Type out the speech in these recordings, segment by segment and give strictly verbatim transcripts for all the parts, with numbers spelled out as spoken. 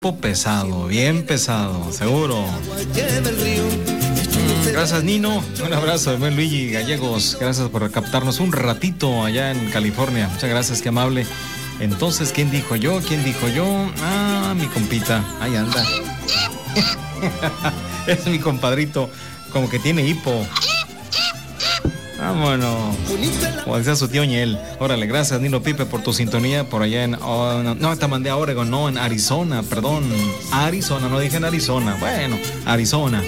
Pesado, bien pesado, seguro. Gracias, Nino. Un abrazo, buen Luigi Gallegos. Gracias por captarnos un ratito allá en California. Muchas gracias, qué amable. Entonces, ¿quién dijo yo? ¿Quién dijo yo? Ah, mi compita. Ahí anda. Es mi compadrito. Como que tiene hipo. Vámonos. Como decía su tío Ñel. Órale, gracias, Nino Pipe, por tu sintonía por allá en... Oh, no, no, te mandé a Oregon, no, en Arizona, perdón. Arizona, no dije en Arizona. Bueno, Arizona.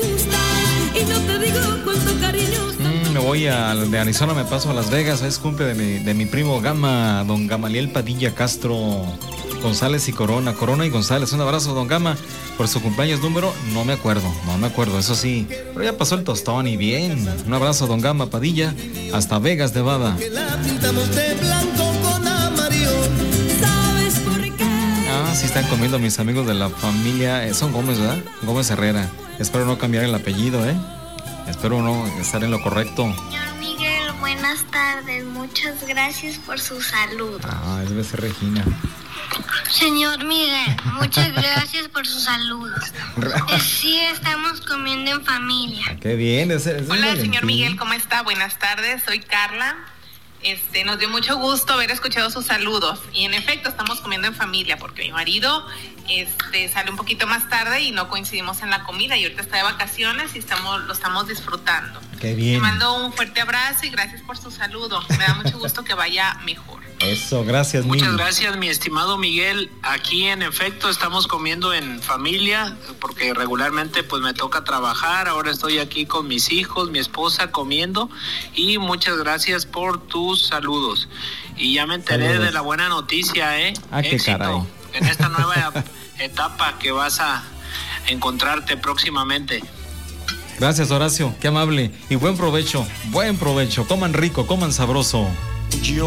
Mm, me voy a... De Arizona me paso a Las Vegas. Es cumple de mi, de mi primo Gama, don Gamaliel Padilla Castro González y Corona. Corona y González. Un abrazo, don Gama, por su cumpleaños número. No me acuerdo, no me acuerdo, eso sí. Pero ya pasó el tostón y bien. Un abrazo, don Gama Padilla, hasta Vegas, Nevada. Ah, sí están comiendo mis amigos de la familia. Eh, son Gómez, ¿verdad? Gómez Herrera. Espero no cambiar el apellido, ¿eh? Espero no estar en lo correcto. Señor Miguel, buenas tardes. Muchas gracias por su salud. Ah, debe ser Regina. Señor Miguel, muchas gracias por su salud. Sí, estamos comiendo en familia. Qué bien. Ese, ese Hola, señor Miguel, ¿cómo está? Buenas tardes, soy Carla. Este, nos dio mucho gusto haber escuchado sus saludos. Y en efecto, estamos comiendo en familia porque mi marido este, sale un poquito más tarde y no coincidimos en la comida. Y ahorita está de vacaciones y estamos, lo estamos disfrutando. Qué bien. Te mando un fuerte abrazo y gracias por su saludo. Me da mucho gusto que vaya mejor. Eso, gracias, Muchas Miguel. gracias, mi estimado Miguel. Aquí en efecto estamos comiendo en familia, porque regularmente pues me toca trabajar. Ahora estoy aquí con mis hijos, mi esposa comiendo, y muchas gracias por tus saludos. Y ya me enteré Saludos. de la buena noticia, ¿eh? Ah, qué Éxito caray. en esta nueva etapa que vas a encontrarte próximamente. Gracias, Horacio, qué amable. Y buen provecho, buen provecho. Coman rico, coman sabroso. Yo